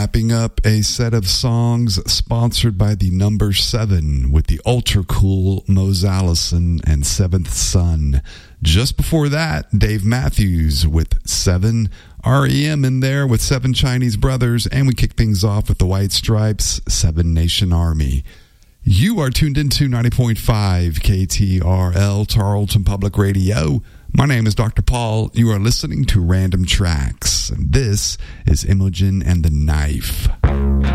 Wrapping up a set of songs sponsored by the number 7 with the ultra cool Mose Allison and Seventh Son. Just before that, Dave Matthews with 7, REM in there with 7 Chinese Brothers, and we kick things off with the White Stripes, 7 Nation Army. You are tuned into 90.5 KTRL, Tarleton Public Radio. My name is Dr. Paul. You are listening to Random Tracks, and this is Imogen and the Knife.